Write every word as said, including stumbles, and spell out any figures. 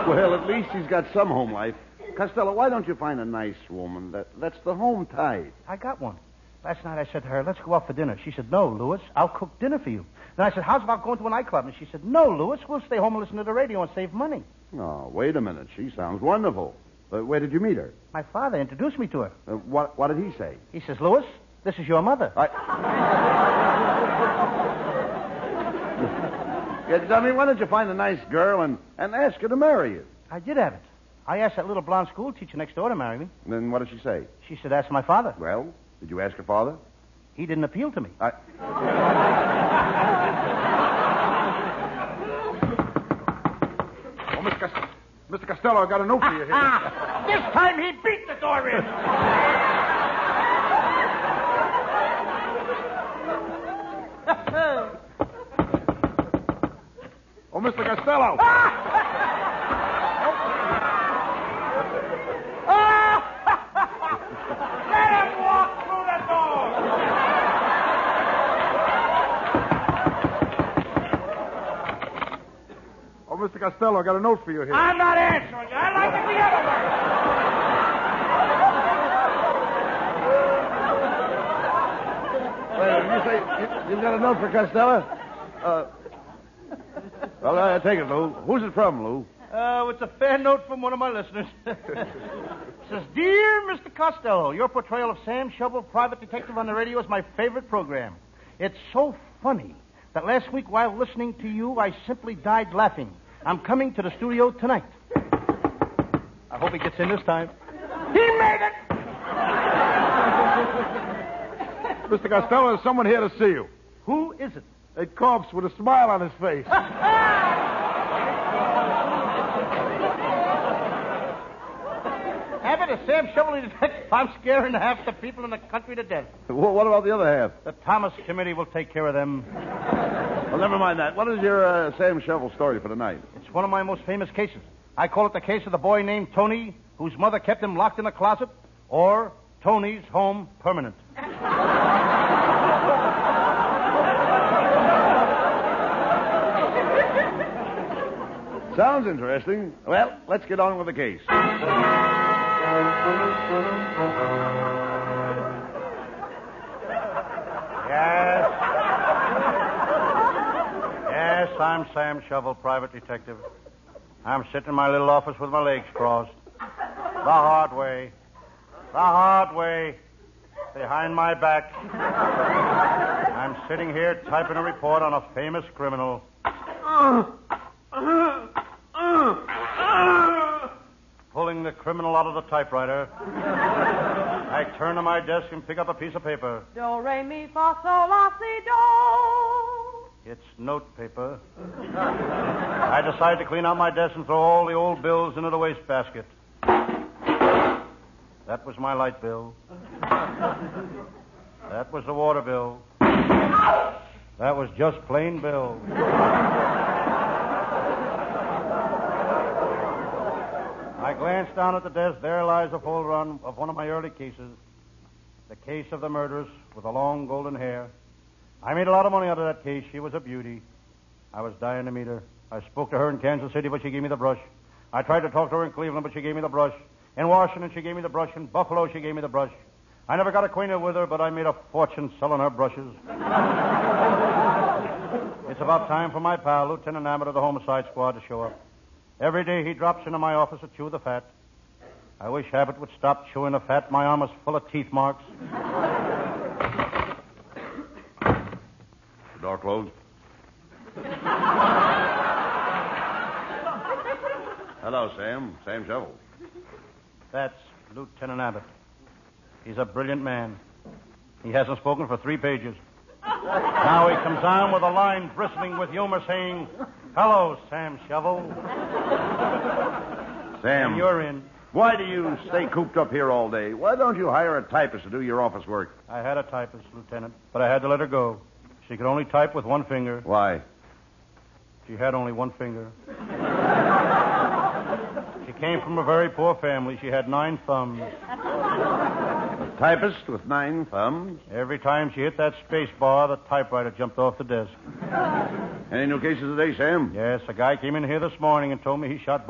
Well, at least he's got some home life. Costello, why don't you find a nice woman? That That's the home type. I got one. Last night I said to her, let's go out for dinner. She said, no, Louis, I'll cook dinner for you. Then I said, how's about going to a nightclub? And she said, no, Louis, we'll stay home and listen to the radio and save money. Oh, wait a minute. She sounds wonderful. Uh, where did you meet her? My father introduced me to her. Uh, what What did he say? He says, Louis, this is your mother. I... yeah, dummy, why don't you find a nice girl and, and ask her to marry you? I did have it. I asked that little blonde school teacher next door to marry me. Then what did she say? She said, ask my father. Well, did you ask her father? He didn't appeal to me. I... Oh, Mister Costello, Mister Costello, I got a note for you here. Ah, this time he beat the door in. Oh, Mister Costello. Let him walk through the door. Oh, Mister Costello, I got a note for you here. I'm not answering you. I like it the other way. Wait, did you say you, you've got a note for Costello? Uh, well, uh, take it, Lou. Who's it from, Lou? Uh, it's a fair note from one of my listeners. It says, Dear Mister Costello, your portrayal of Sam Shovel, private detective on the radio, is my favorite program. It's so funny that last week while listening to you, I simply died laughing. I'm coming to the studio tonight. I hope he gets in this time. He made it! Mister Costello, there's someone here to see you. Who is it? A corpse with a smile on his face. Have it a Sam Shovel detective. I'm scaring half the people in the country to death. Well, what about the other half? The Thomas Committee will take care of them. Well, never mind that. What is your uh, Sam Shovel story for tonight? It's one of my most famous cases. I call it the case of the boy named Tony, whose mother kept him locked in a closet, or Tony's Home Permanent. Sounds interesting. Well, let's get on with the case. Yes. Yes, I'm Sam Shovel, private detective. I'm sitting in my little office with my legs crossed. The hard way. The hard way. Behind my back. I'm sitting here typing a report on a famous criminal. Pulling the criminal out of the typewriter. I turn to my desk and pick up a piece of paper. Do, re, mi, fa, sol, la, si, do. It's note paper. I decide to clean out my desk and throw all the old bills into the wastebasket. That was my light bill. That was the water bill. That was just plain bill. I glanced down at the desk. There lies a folder on, of one of my early cases. The case of the murderess with the long golden hair. I made a lot of money out of that case. She was a beauty. I was dying to meet her. I spoke to her in Kansas City, but she gave me the brush. I tried to talk to her in Cleveland, but she gave me the brush. In Washington, she gave me the brush. In Buffalo, she gave me the brush. I never got acquainted with her, but I made a fortune selling her brushes. It's about time for my pal, Lieutenant Abbott of the Homicide Squad, to show up. Every day he drops into my office to chew the fat. I wish Abbott would stop chewing the fat. My arm is full of teeth marks. The door closed. Hello, Sam. Sam Shovel. That's Lieutenant Abbott. He's a brilliant man. He hasn't spoken for three pages. Now he comes on with a line bristling with humor saying, hello, Sam Shovel. Sam. And you're in. Why do you stay cooped up here all day? Why don't you hire a typist to do your office work? I had a typist, Lieutenant, but I had to let her go. She could only type with one finger. Why? She had only one finger. She came from a very poor family. She had nine thumbs. A typist with nine thumbs? Every time she hit that space bar, the typewriter jumped off the desk. Any new cases today, Sam? Yes, a guy came in here this morning and told me he shot